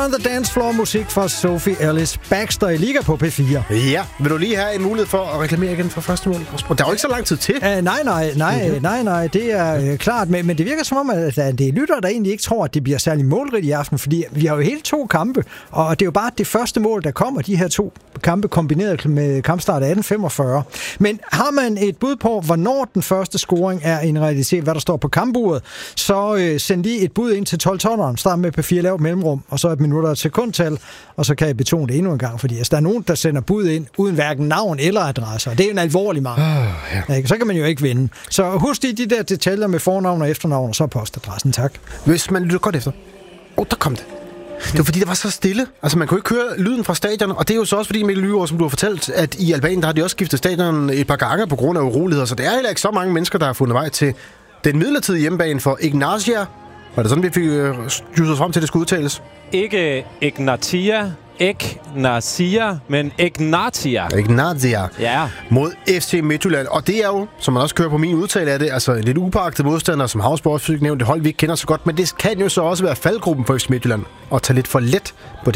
on the Dance Floor, musik fra Sophie Ellis Baxter i Liga på P4. Ja, vil du lige have en mulighed for at reklamere igen for første mål? Der er jo ikke så lang tid til. Nej, det er klart, men det virker som om, at det er lytter, der egentlig ikke tror, at det bliver særlig målrigt i aften, fordi vi har jo hele 2 kampe, og det er jo bare det første mål, der kommer, de her 2 kampe kombineret med kampstart 18:45. Men har man et bud på, hvornår den første scoring er en realitet, hvad der står på kampuret, så send lige et bud ind til 12-12'eren, start med P4, lav mellemrum, og så et minut og et sekundtal, og så kan jeg betone det endnu en gang, fordi der er nogen, der sender bud ind, uden hverken navn eller adresse, og det er en alvorlig mangel. Ja. Så kan man jo ikke vinde. Så husk de der detaljer med fornavn og efternavn, og så postadressen, tak. Hvis man lytter godt efter. Der kom det. Det var fordi, det var så stille. Altså, man kunne ikke høre lyden fra stadion, og det er jo så også fordi, Mikkel Lygaard, som du har fortalt, at i Albanien, der har de også skiftet stadion et par gange på grund af uroligheder, så det er heller ikke så mange mennesker, der har fundet vej til den midlertidige hjemmebane for Ignatia. Var det sådan, vi fik styret frem til, at det skulle udtales? Ikke Ignatia, men Ignatia. Ignatia. Ja. Mod FC Midtjylland. Og det er jo, som man også kører på min udtale af det, altså en lidt upåagtet modstander, som Havsborg fik nævnt, det hold vi ikke kender så godt, men det kan jo så også være faldgruppen for FC Midtjylland, og tage lidt for let på